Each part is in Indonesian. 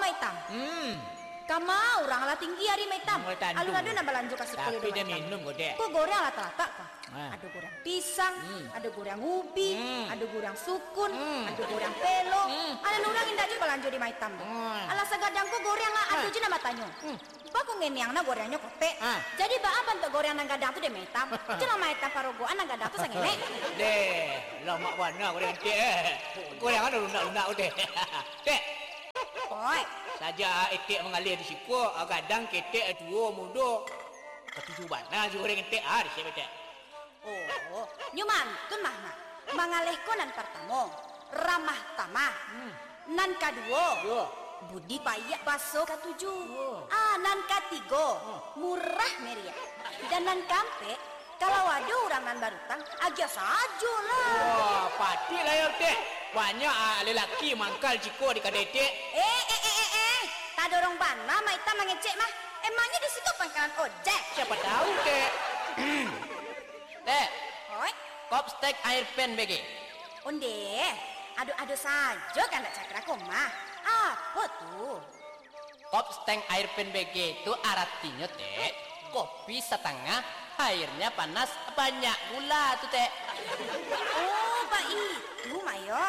Maitam. Kama orang lah tinggi hari Maitam. Alun-alun nak belanja kasih kulit. Tapi dia minum kok dek. Kok goreng lata-lata kah? Ada goreng pisang, ada goreng ubi, ada goreng sukun, ada goreng pelo. Ada orang indah juga belanja di Maitam. Alas sagadang kok goreng lah, ada je nama tanya. Pak kok ngenyang na gorengnya kope. Jadi apa untuk goreng nang gadang tu di Maitam? Cuma Maitam parogoan nang gadang tu sangene. Deh, lama warna goreng dek. Goreng ada lunak-lunak dek. Dek. Oi. Saja etek mengalir di siku, kadang ketek dua mudo. Ketujuh bana juga goreng etek di sini dek. Oh, nyumantun mah mangalehko nan pertama, ramah tamah. Nan kedua, budi payak baso ketujuh. Nan ketiga, murah meriah. Dan nan kampe, kalau ada orang nan barutang, aja saja lah. Wah, pati lah ya dek. Banyak lelaki mangkal jiko di kadete. Tak dorong bana, Maita mengecek mah. Emangnya di situ pangkalan ojek? Siapa tahu dek. Dek, Oi, kop steak air pen BG. onde, adu saja kan tak cakra koma. Apa tuh? Kop steak air pen BG itu artinya teh kopi setengah, airnya panas, banyak gula tuh teh. Oh, Pak itu Mayo.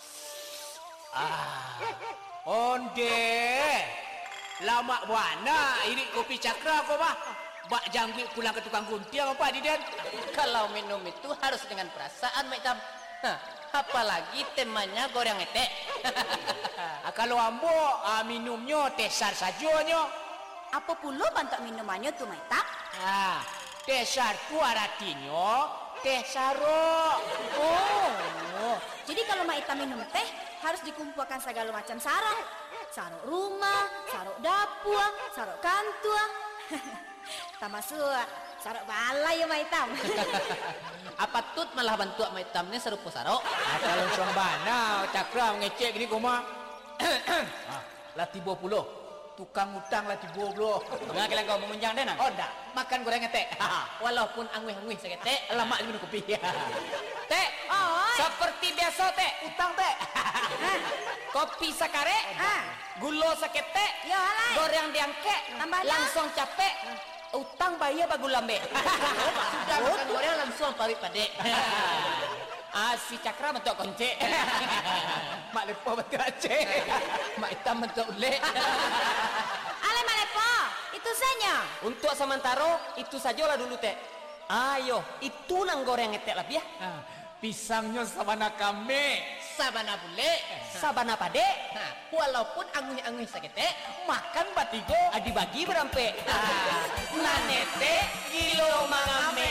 Onde. Lama buana iri kopi cakra kok mah. Bak jangkit pulang ke tukang gunting apa di den? Kalau minum itu harus dengan perasaan, Maitam. Apalagi temanya goreng etek. Kalau ambo minumnya tesar saja nyo. Apa pula bantak minumannya tuh Maita? Tesar tu artinya teh saro. Oh, jadi kalau Maita minum teh harus dikumpulkan segala macam sarok. Sarok rumah, sarok dapur, sarok kantor. Termasuk sarok balai ya Maitam. Apa tut malah bantu Maitam ni serupa sarok? Kalau cong bana cakra ngecek gini koma. Lah 30. Tukang utang lah 30. Enggak kira kau mengunjang deh nak? Oh dah, makan goreng etek. Walaupun angwih-angwih sakit teh, Lama minum kopi. teh. Oh, Seperti biasa teh, Utang teh. kopi sakare, gula sakit teh, ya halai. goreng diangke, Tambah lah. langsung capek. Utang bayar bagu lambe. Sudah makan goreng langsung pawit pade. Si cakra bentuk konce. Mak lepo betul aceh. Mak hitam bentuk ule. Ale Malepo, itu saja. Untuk sementara itu sajalah dulu teh. Ayo, itu nang goreng etek lah ya. Pisangnya sabana kami. Sabana bule, sabana pade. Walaupun angui-angui sakit teh, makan batigo dibagi berampe. Nanete kilo mangame.